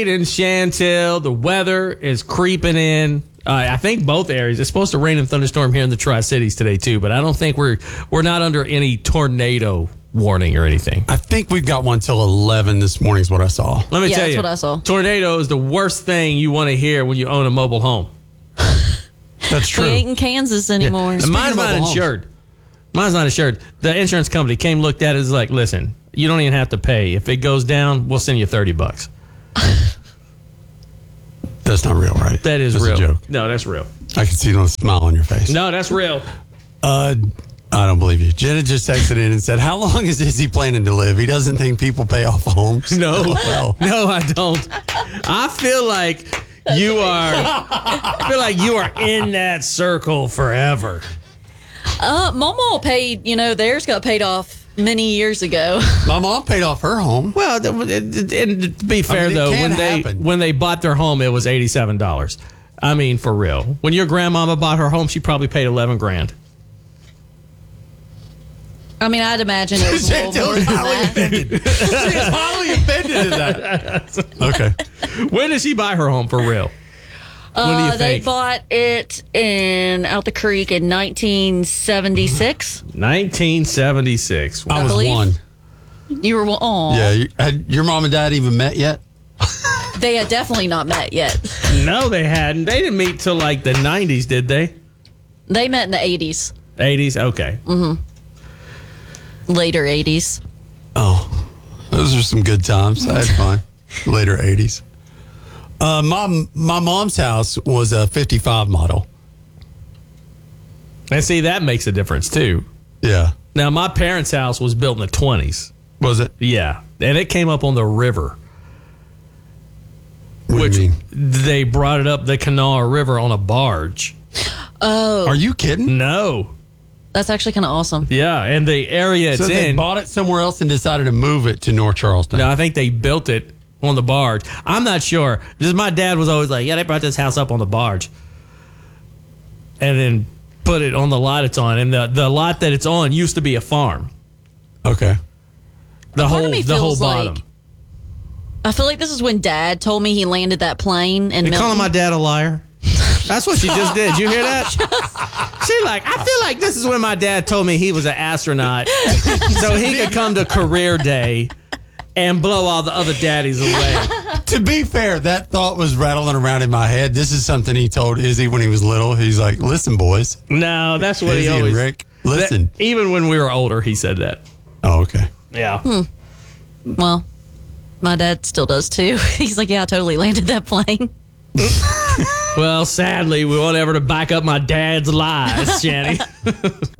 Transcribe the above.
in Chantil. The weather is creeping in. I think both areas. It's supposed to rain and thunderstorm here in the Tri-Cities today too, but I don't think we're not under any tornado warning or anything. I think we've got one till 11 this morning is what I saw. Let me tell that's you, what I saw. Tornado is the worst thing you want to hear when you own a mobile home. That's true. We ain't in Kansas anymore. And mine's not mobile insured. Mine's not insured. The insurance company came, looked at it, is like, listen, you don't even have to pay. If it goes down, we'll send you $30. That's not real, right? That is That's real. a joke. No, that's real. I can see the smile on your face. No, that's real. I don't believe you. Jenna just texted in and said, how long is Izzy planning to live? He doesn't think people pay off homes. No, Well, no, I don't. I feel like you are. I feel like you are in that circle forever. Mama paid, theirs got paid off many years ago. my mom paid off her home. Well, and to be fair it though, can happen. when they bought their home, it was $87. I mean, for real. When your grandmama bought her home, she probably paid $11,000. I mean, I'd imagine it was a little more than that. offended. She's highly offended at that. Okay. When did she buy her home for real? When do you They think? bought it out the creek in 1976. 1976. I was believe- one. You were, Yeah. Had your mom and dad even met yet? They had definitely not met yet. No, they hadn't. They didn't meet till like the 90s, did they? They met in the 80s, 80s? Okay. later 80s. Oh, those are some good times. I had fun. Later 80s. My mom's house was a 55 model. And see, that makes a difference too. Yeah. Now, my parents' house was built in the 20s. Was it? Yeah. And it came up on the river, What which do you mean? they brought it up the Kanawha River on a barge. Oh, Are you kidding? No. that's actually kind of awesome. Yeah. And the area it's So they in. bought it somewhere else and decided to move it to North Charleston. No, I think they built it on the barge. I'm not sure. Just my dad was always like, yeah, they brought this house up on the barge. And then put it on the lot it's on. And the lot that it's on used to be a farm. Okay. The Part of whole me the whole feels bottom. like- I feel like this is when Dad told me he landed that plane in You calling Milton. my dad a liar? That's what she just did. You hear that? She like, I feel like this is when my dad told me he was an astronaut so he could come to career day and blow all the other daddies away. To be fair, that thought was rattling around in my head. This is something he told Izzy when he was little. He's like, listen, boys. No, that's what Izzy he and always. Rick, listen. Even when we were older, he said that. Oh, okay. Yeah. Well, my dad still does too. He's like, yeah, I totally landed that plane. Well, sadly, we won't ever to back up my dad's lies, Shanny.